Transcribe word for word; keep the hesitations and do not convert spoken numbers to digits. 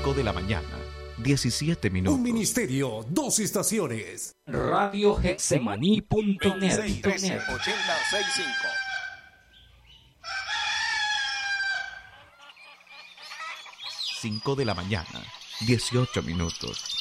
cinco de la mañana, diecisiete minutos. Un ministerio, dos estaciones. Radio Getsemaní punto net. ochenta sesenta y cinco. cinco de la mañana, dieciocho minutos.